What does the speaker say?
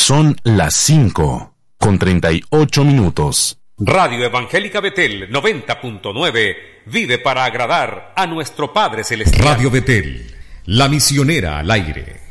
Son las 5:38. Radio Evangélica Betel 90.9 vive para agradar a nuestro Padre Celestial. Radio Betel, la misionera al aire.